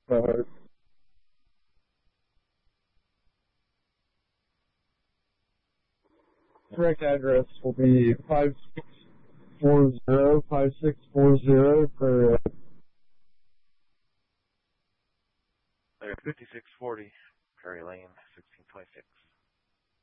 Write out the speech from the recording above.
Uh, correct address will be 5640 for 5640 Prairie Lane, 1626.